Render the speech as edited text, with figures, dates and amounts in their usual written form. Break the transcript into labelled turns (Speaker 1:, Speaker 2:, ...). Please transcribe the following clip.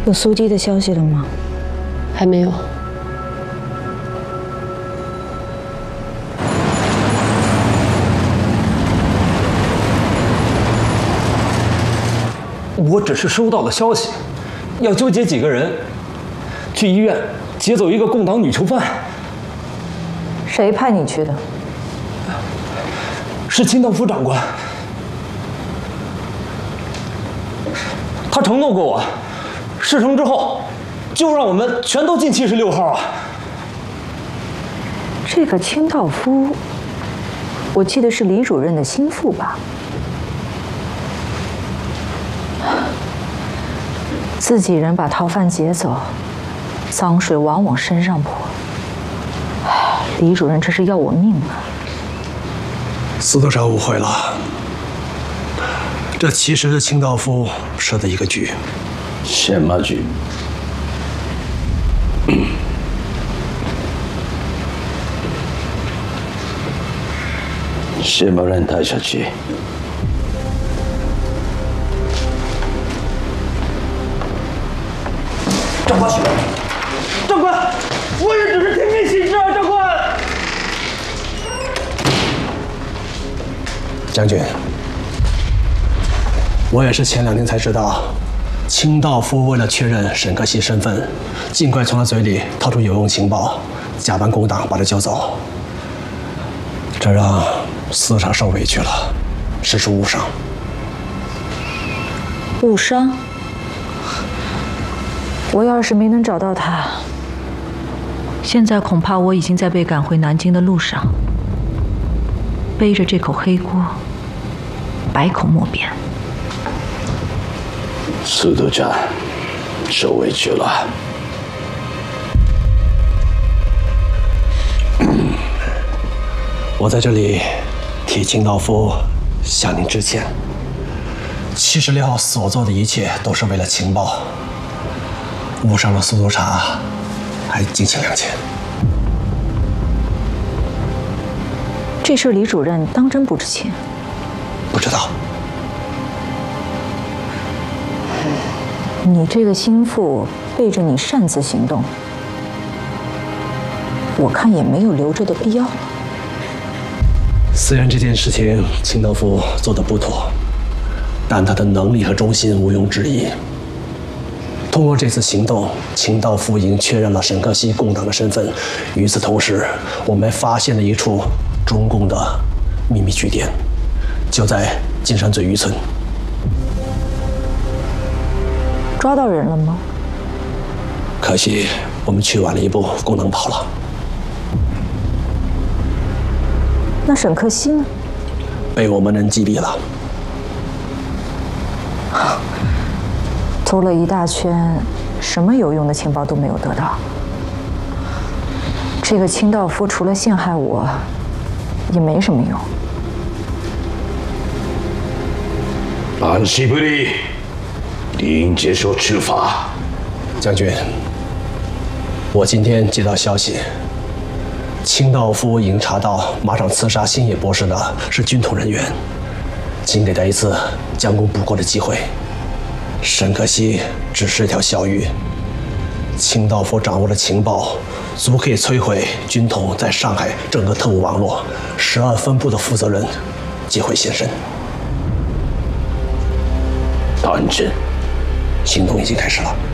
Speaker 1: 有苏姬的消息了吗？
Speaker 2: 还没有。
Speaker 3: 我只是收到了消息，要纠结几个人去医院劫走一个共党女囚犯。
Speaker 1: 谁派你去的？
Speaker 3: 是清道夫长官，他承诺过我，事成之后就让我们全都进76号啊。
Speaker 1: 这个清道夫，我记得是李主任的心腹吧？自己人把逃犯劫走，脏水往往身上泼。李主任这是要我命啊！
Speaker 4: 司督长误会了，这其实是清道夫设的一个局。
Speaker 5: 什么局？什么人带下去？
Speaker 3: 长官，长官，我也只是听命行事啊，长官。
Speaker 4: 将军，我也是前2天才知道，清道夫为了确认沈克熙身份，尽快从他嘴里掏出有用情报，假扮共党把他救走，这让司长受委屈了，实属误伤。
Speaker 1: 误伤？我要是没能找到他，现在恐怕我已经在被赶回南京的路上，背着这口黑锅，百口莫辩。
Speaker 5: 司督长，受委屈了。
Speaker 4: 我在这里替清道夫向您致歉。76号所做的一切都是为了情报，误伤了苏督察，还敬请谅解。
Speaker 1: 这事李主任当真不知情？
Speaker 4: 不知道。
Speaker 1: 你这个心腹背着你擅自行动，我看也没有留着的必要了。
Speaker 4: 虽然这件事情清道夫做得不妥，但他的能力和忠心毋庸置疑。通过这次行动，清道夫已经确认了沈克熙共党的身份。与此同时，我们发现了一处中共的秘密据点，就在金山嘴渔村。
Speaker 1: 抓到人了吗？
Speaker 4: 可惜我们去晚了一步，共党跑了。
Speaker 1: 那沈克熙呢？
Speaker 4: 被我们人击毙了。
Speaker 1: 走了一大圈，什么有用的情报都没有得到。这个清道夫除了陷害我，也没什么用。
Speaker 5: 安息不利，理应接受处罚。
Speaker 4: 将军，我今天接到消息，清道夫已经查到马场刺杀星野博士的是军统人员，请给他一次将功补过的机会。沈克熙只是一条小鱼，清道夫掌握的情报足可以摧毁军统在上海整个特务网络，12分部的负责人皆会现身。
Speaker 5: 当真？
Speaker 4: 行动已经开始了。